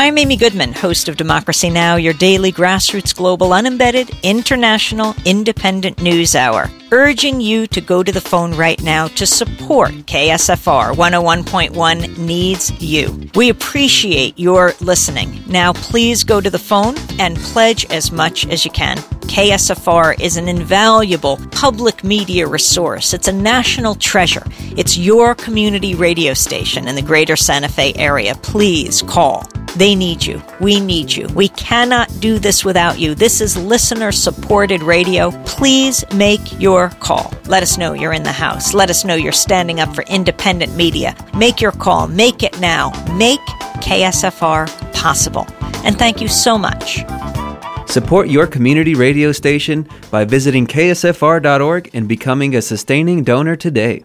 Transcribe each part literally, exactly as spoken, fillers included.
I'm Amy Goodman, host of Democracy Now!, your daily grassroots, global, unembedded, international, independent news hour, urging you to go to the phone right now to support K S F R one oh one point one needs you. We appreciate your listening. Now please go to the phone and pledge as much as you can. K S F R is an invaluable public media resource. It's a national treasure. It's your community radio station in the greater Santa Fe area. Please call. They need you. We need you. We cannot do this without you. This is listener-supported radio. Please make your call. Let us know you're in the house. Let us know you're standing up for independent media. Make your call. Make it now. Make K S F R possible. And thank you so much. Support your community radio station by visiting K S F R dot org and becoming a sustaining donor today.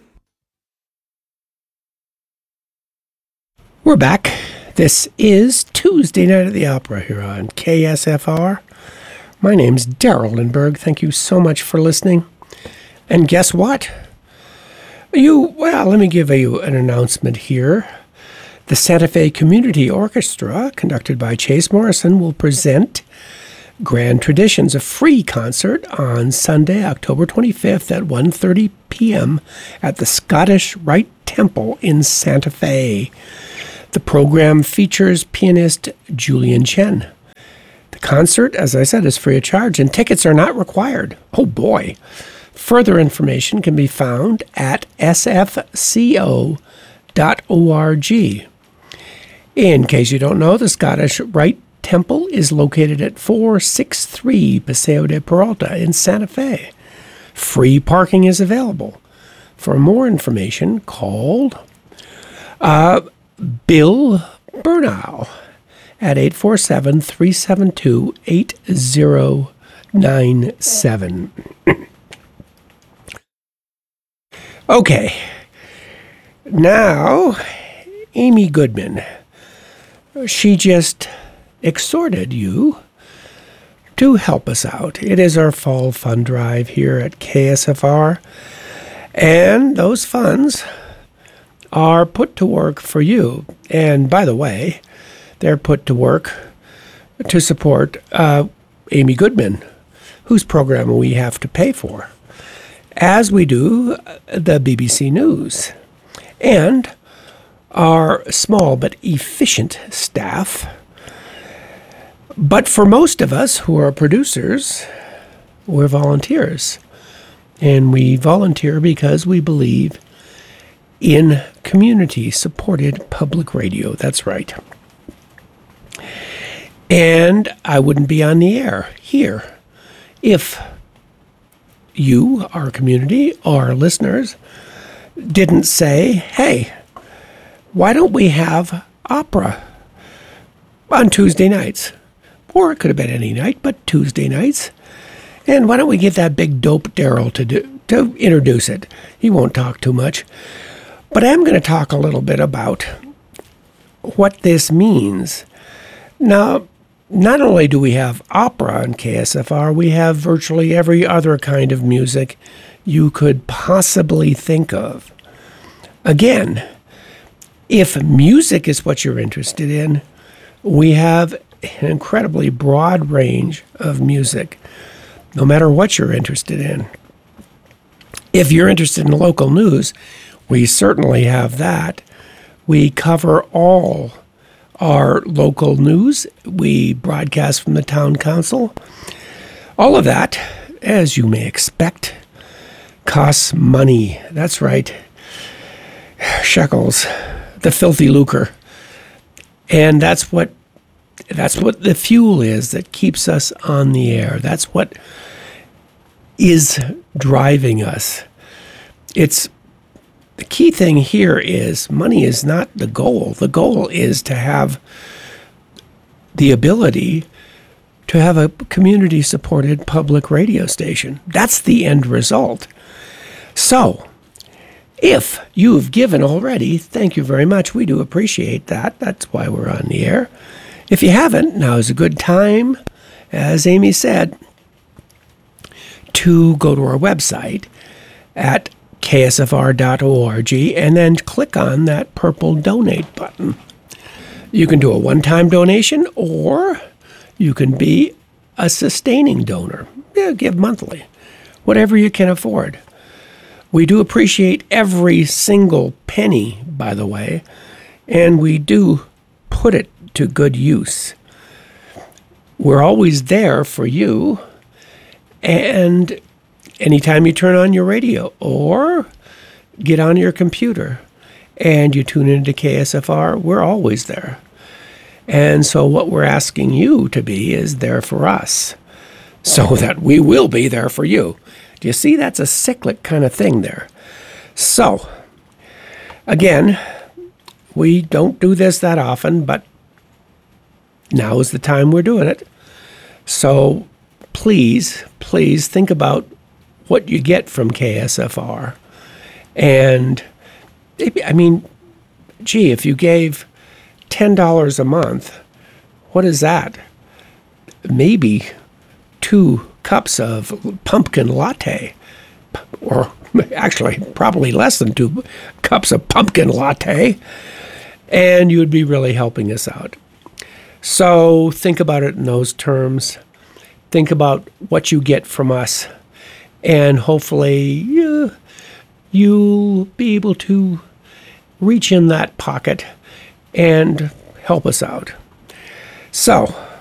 We're back. This is Tuesday Night at the Opera here on K S F R. My name's Daryl Lindberg. Thank you so much for listening. And guess what? You, well, let me give you an announcement here. The Santa Fe Community Orchestra, conducted by Chase Morrison, will present Grand Traditions, a free concert on Sunday, October twenty-fifth at one thirty p.m. at the Scottish Rite Temple in Santa Fe. The program features pianist Julian Chen. The concert, as I said, is free of charge, and tickets are not required. Oh boy. Further information can be found at s f c o dot org. In case you don't know, the Scottish Rite Temple is located at four sixty-three Paseo de Peralta in Santa Fe. Free parking is available. For more information, call uh, Bill Bernal at eight four seven, three seven two, eight zero nine seven. Okay. Now, Amy Goodman. She just exhorted you to help us out. It is our fall fund drive here at K S F R, and those funds are put to work for you. And by the way, they're put to work to support uh, Amy Goodman, whose program we have to pay for, as we do the B B C News. And our small but efficient staff. But for most of us who are producers, we're volunteers. And we volunteer because we believe in community-supported public radio. That's right. And I wouldn't be on the air here if you, our community, our listeners, didn't say, hey, why don't we have opera on Tuesday nights? Or it could have been any night, but Tuesday nights. And why don't we get that big dope Daryl to do, to introduce it? He won't talk too much. But I am going to talk a little bit about what this means. Now, not only do we have opera on K S F R, we have virtually every other kind of music you could possibly think of. Again, if music is what you're interested in, we have an incredibly broad range of music, no matter what you're interested in. If you're interested in local news, we certainly have that. We cover all our local news. We broadcast from the town council. All of that, as you may expect, costs money. That's right. Shekels, the filthy lucre. And that's what that's what the fuel is that keeps us on the air. That's what is driving us. It's the key thing here is money is not the goal. The goal is to have the ability to have a community-supported public radio station. That's the end result. So, if you've given already, thank you very much. We do appreciate that. That's why we're on the air. If you haven't, now is a good time, as Amy said, to go to our website at K S F R dot org and then click on that purple donate button. You can do a one-time donation, or you can be a sustaining donor. Yeah, give monthly, whatever you can afford. We do appreciate every single penny, by the way, and we do put it to good use. We're always there for you, and anytime you turn on your radio or get on your computer and you tune into K S F R, we're always there. And so what we're asking you to be is there for us, so that we will be there for you. Do you see? That's a cyclic kind of thing there. So, again, we don't do this that often, but now is the time we're doing it. So please, please think about what you get from K S F R. And, I mean, gee, if you gave ten dollars a month, what is that? Maybe two cups of pumpkin latte, or actually probably less than two cups of pumpkin latte, and you would be really helping us out. So think about it in those terms. Think about what you get from us, and hopefully uh, you'll be able to reach in that pocket and help us out. So